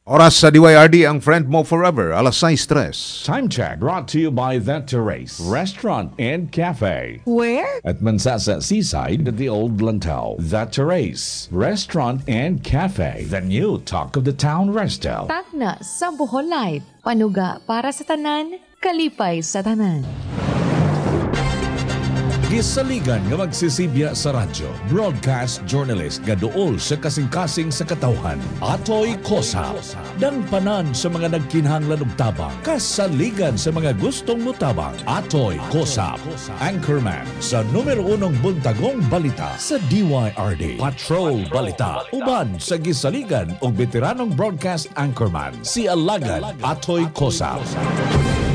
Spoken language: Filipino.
Oras sa DYRD ang friend mo forever, alas 6:03. Time check brought to you by The Terrace Restaurant and Cafe. Where? At Mansasa Seaside at the Old Lantau. The Terrace Restaurant and Cafe. The new talk of the town resto. Tagna sa Bohol Life. Panuga para sa tanan, kalipay sa tanan. Gisaligan nga magsisibya sa radyo. Broadcast journalist nga duol sa kasing-kasing sa katawhan. Atoy Kosa. Dangpanan sa mga nagkinahanglan og tabang. Kasaligan sa mga gustong mutabang. Atoy Kosa. Anchorman sa numero 1 buntagong balita sa DYRD. Patrol Balita. Uban sa gisaligan og veteranong broadcast anchorman si Alagad Atoy Kosa.